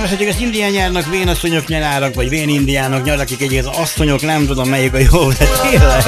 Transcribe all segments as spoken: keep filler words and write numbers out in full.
Nevezhetjük ezt indián nyárnak, vénasszonyok nyarának, vagy vén indiának nyar, akik egyébként az asszonyok, nem tudom melyik a jó, de tényleg.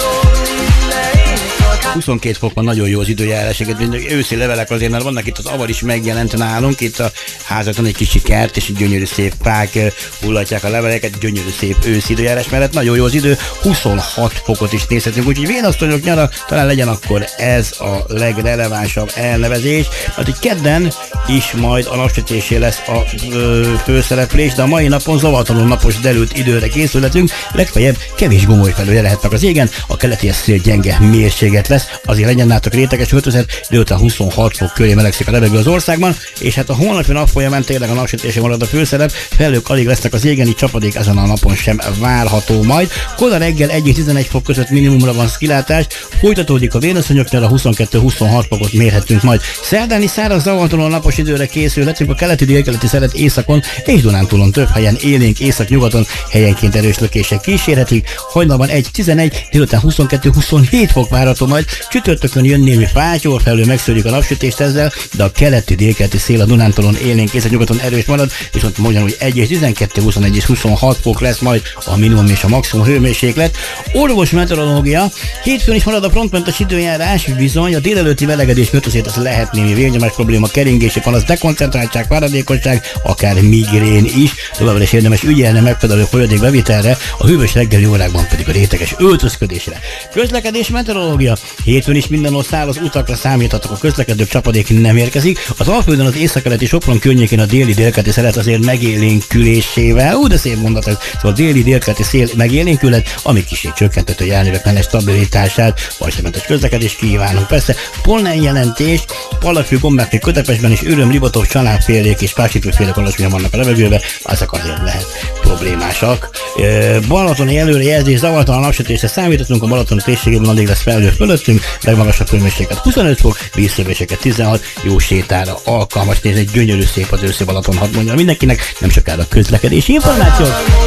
huszonkét fok van, nagyon jó az időjárás, őszi levelek azért, mert vannak itt az avar is megjelent nálunk, itt a házakon egy kicsi kert, és egy gyönyörű szép fák hullatják a leveleket, gyönyörű szép őszi időjárás mellett, nagyon jó az idő, huszonhat fokot is nézhetünk, úgyhogy vénasszonyok nyara, talán legyen akkor ez a legrelevánsabb elnevezés, mert így kedden is majd a napsütésé lesz a ö, főszereplés, de a mai napon zavartalanul napos derült időre készületünk, legfeljebb kevés gomoly felőle lehetnek az égen, a keleti szél gyenge mérséget lesz, azért legyen nálatok réteges öltözet, délután huszonhat fok köré melegszik a levegő az országban, és hát a holnapi nap folyamán tényleg a napsütésé marad a főszerep, felhők alig lesznek az égen, így csapadék ezen a napon sem várható majd. Kora reggel egy és tizenegy fok között minimumra van kilátás, folytatódik a vénasszonyok nyara, huszonkettő-huszonhat fokot mérhetünk majd. Szerdán is száraz, zavartalanul napos időre készülhetünk, a keleti délkeleti szeret északon és Dunántúlon több helyen élénk, északnyugaton helyenként erős lökések kísérhetik. Hajnalban egy tizenegy, délután huszonkettő-huszonhét fok várható majd, csütörtökön jön némi fátyol, felül megszűrik a napsütést ezzel, de a keleti délkeleti szél a Dunántúlon élénk, északnyugaton erős marad, viszont mondjam, hogy egy és tizenkettő, huszonegy és huszonhat fok lesz majd a minimum és a maximum hőmérséklet. Orvos meteorológia, hétfőn is marad a frontmentes időjárás, bizony a délelőtti melegedés miatt azért az lehet némi vérnyomás probléma, keringési panasz, dekoncentráltság, fáradékosság, akár migrén is, továbbra is érdemes ügyelni megfelelő folyadék bevitelre, a hűvös reggeli órákban pedig a réteges öltözködésre. Közlekedés meteorológia, hétfőn is mindenhol száraz utakra számíthatok, a közlekedők csapadék nem érkezik, az Alföldön az északkeleti Sopron környékén a déli délkeleti szél azért megélénkülésével, ú de szép mondat ez, szóval a déli délkeleti szél megélénkület, ami kicsit csökkentett a járművek menet stabilitását, balesetmentes közlekedést kívánunk. Persze pollen jelentés, Pallakfű, Gombákfű, Kötepesben is Üröm, Libatov, Csalánfélék és Pásítőfélek alacsonyan vannak a levegőben, azok azért lehet problémásak. E, Balatoni előrejelzés, zavartalan napsütésre számíthatunk, a Balaton térségében addig lesz felhő fölöttünk, legmagasabb hőmérséklet huszonöt fok, vízszövéseket tizenhat, jó sétára alkalmas nézni, egy gyönyörű szép az őszi Balaton, hadd mondjam mindenkinek, nem sokára közlekedési információk.